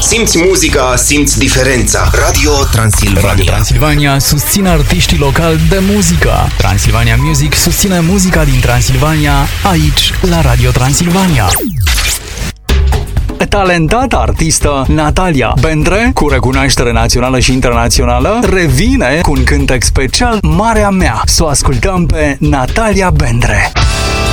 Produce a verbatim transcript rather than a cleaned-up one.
Simți muzica, simți diferența. Radio Transilvania. Radio Transilvania susține artiștii locali de muzică. Transilvania Music susține muzica din Transilvania, aici, la Radio Transilvania. Talentata artistă Natalia Bendre, cu recunoaștere națională și internațională, revine cu un cântec special Marea Mea. Să o ascultăm pe Natalia Bendre.